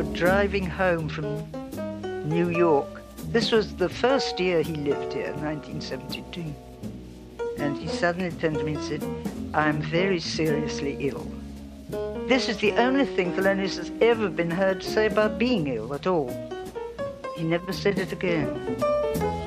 driving home from New York. This was the first year he lived here, 1972. And he suddenly turned to me and said, "I'm very seriously ill." This is the only thing Thelonious has ever been heard say about being ill at all. He never said it again.